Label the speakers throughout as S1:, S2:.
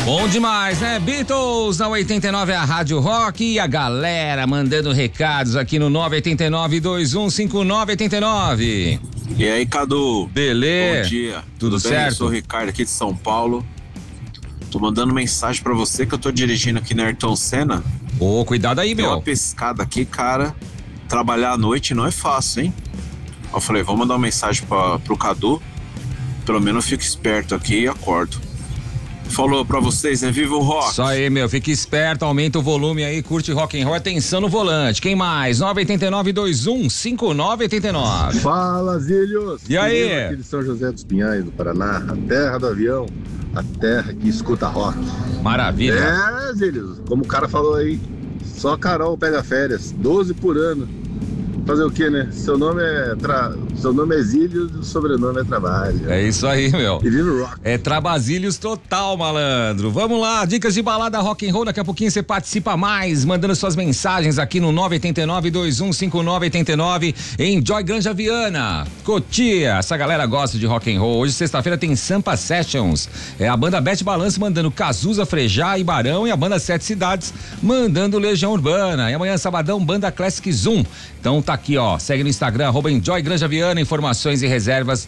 S1: Bom demais, né? Beatles na 89 é a Rádio Rock e a galera mandando recados aqui no 989-215989.
S2: E aí, Cadu?
S1: Beleza?
S2: Bom dia.
S1: Tudo
S2: bem?
S1: certo?
S2: Eu sou o Ricardo aqui de São Paulo. Tô mandando mensagem pra você que eu tô dirigindo aqui na Ayrton Senna.
S1: Ô, cuidado aí,
S2: Deu
S1: meu.
S2: uma pescada aqui, cara. Trabalhar à noite não é fácil, hein? Eu falei, vou mandar uma mensagem pro Cadu. Pelo menos eu fico esperto aqui e acordo. Falou pra vocês, né? Viva o rock!
S1: Só aí, meu, fique esperto, aumenta o volume aí, curte rock and roll, atenção no volante. Quem mais? 989-21-5989.
S3: Fala, Zílios!
S1: E aí?
S3: Aqui de São José dos Pinhais, do Paraná, a terra do avião, a terra que escuta rock.
S1: Maravilha.
S3: É, Zílios, como o cara falou aí, só a Carol pega férias, 12 por ano. Fazer o quê, né? Seu nome é Zílios e o sobrenome é Trabalho.
S1: É isso aí, meu.
S3: E vive o rock.
S1: É Trabazílios total, malandro. Vamos lá, dicas de balada rock and roll. Daqui a pouquinho você participa mais, mandando suas mensagens aqui no 989-215989 em Joy Granja Viana, Cotia. Essa galera gosta de rock and roll. Hoje, sexta-feira, tem Sampa Sessions. É a banda Bete Balanço mandando Cazuza, Frejá e Barão, e a banda Sete Cidades mandando Legião Urbana. E amanhã, sabadão, banda Classic Zoom. Então tá aqui, ó, segue no Instagram, @Enjoy Granja Viana, informações e reservas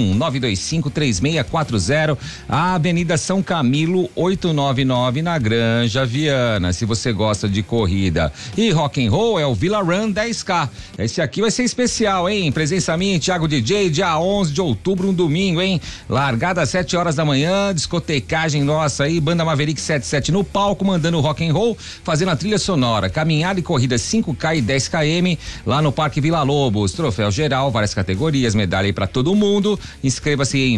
S1: 919253640, a Avenida São Camilo 899 na Granja Viana. Se você gosta de corrida e rock and roll, é o Villa Run 10K. Esse aqui vai ser especial, hein? Presença minha, Thiago DJ, dia 11 de outubro, um domingo, hein? Largada às 7 horas da manhã, discotecagem nossa aí, banda Maverick 77 no palco, mandando rock and roll, fazendo a trilha sonora, caminhada e corrida 5K e 10km, lá no Parque Vila Lobos, troféu geral, várias categorias, medalha aí pra todo mundo. Inscreva-se em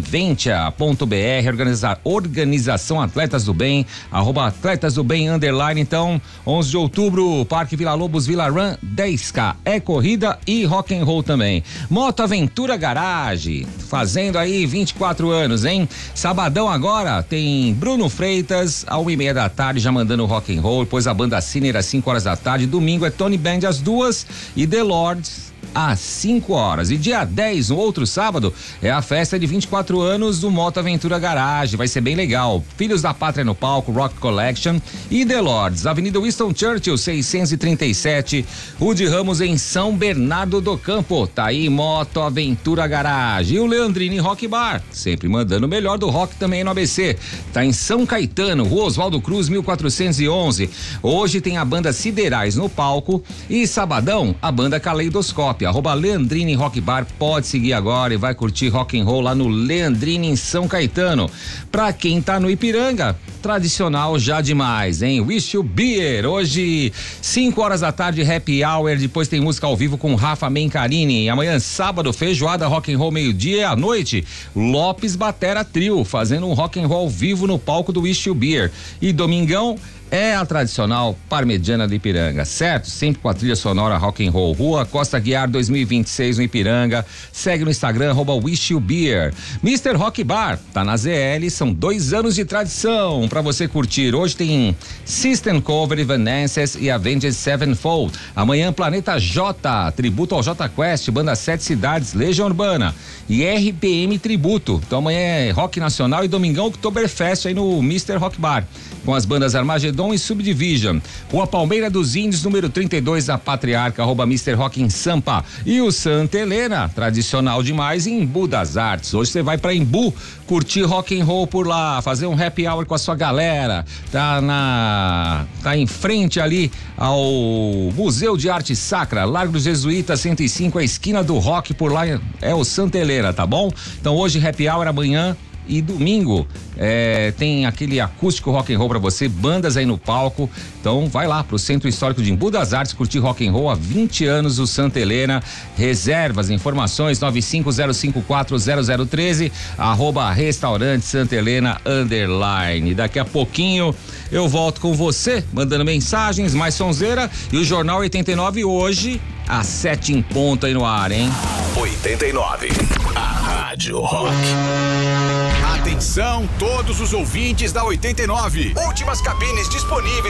S1: ventia.br, organização Atletas do Bem, @Atletas do Bem _. Então, 11 de outubro, Parque Vila Lobos, Villa Run 10K. É corrida e rock and roll também. Moto Aventura Garage, fazendo aí 24 anos, hein? Sabadão agora tem Bruno Freitas, à 1:30 da tarde, já mandando rock and roll, depois a banda Ciner às 5 horas da tarde, domingo é Tony Band às 2 e The Lords às 5 horas. E dia 10, no outro sábado, é a festa de 24 anos do Moto Aventura Garage. Vai ser bem legal. Filhos da Pátria no palco, Rock Collection e The Lords, Avenida Winston Churchill, 637, Rude Ramos em São Bernardo do Campo. Tá aí, Moto Aventura Garage. E o Leandrini Rock Bar, sempre mandando o melhor do rock também no ABC. Tá em São Caetano, Rua Oswaldo Cruz, 1411. Hoje tem a banda Siderais no palco e sabadão, a banda Caleidoscópio. @Leandrini Rock Bar, pode seguir agora e vai curtir rock and roll lá no Leandrini em São Caetano. Pra quem tá no Ipiranga, tradicional já demais, hein? Wish You Beer, hoje 5 horas da tarde, happy hour, depois tem música ao vivo com Rafa Mencarini. Amanhã, sábado, feijoada rock and roll meio-dia e à noite, Lopes Batera Trio, fazendo um rock and roll ao vivo no palco do Wish You Beer. E domingão é a tradicional Parmegiana do Ipiranga, certo? Sempre com a trilha sonora rock and roll. Rua Costa Guiar 2026 no Ipiranga. Segue no Instagram @Wish You Beer. Mr. Rock Bar, tá na ZL, são 2 anos de tradição pra você curtir. Hoje tem System Cover, Evanescence e Avenged Sevenfold. Amanhã Planeta J, tributo ao J Quest, banda Sete Cidades, Legião Urbana e RPM Tributo. Então amanhã é rock nacional e domingão Oktoberfest aí no Mr. Rock Bar, com as bandas Armagedon e Subdivision. Rua Palmeira dos Índios, número 32 da Patriarca, @Mr. Rock em Sampa. E o Santa Helena, tradicional demais, em Embu das Artes. Hoje você vai pra Embu curtir rock and roll por lá, fazer um happy hour com a sua galera. Tá em frente ali ao Museu de Arte Sacra, Largo dos Jesuítas 105, a esquina do rock, por lá é o Santa Helena, tá bom? Então hoje happy hour, amanhã e domingo tem aquele acústico rock and roll pra você, bandas aí no palco. Então vai lá pro Centro Histórico de Embu das Artes curtir rock and roll há 20 anos, o Santa Helena. Reservas, informações 950540013 @Restaurante Santa Helena _. Daqui a pouquinho eu volto com você, mandando mensagens, mais sonzeira, e o Jornal 89 hoje às 7 em ponto aí no ar, hein?
S4: 89, a Rádio Rock. Atenção todos os ouvintes da 89. Últimas cabines disponíveis